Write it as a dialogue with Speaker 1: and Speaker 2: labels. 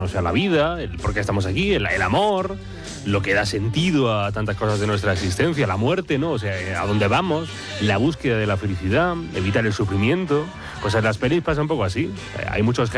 Speaker 1: o sea, la vida, el por qué estamos aquí, el amor, lo que da sentido a tantas cosas de nuestra existencia, la muerte, ¿no? O sea, a dónde vamos, la búsqueda de la felicidad, evitar el sufrimiento. Pues en las pelis pasa un poco así. Hay muchos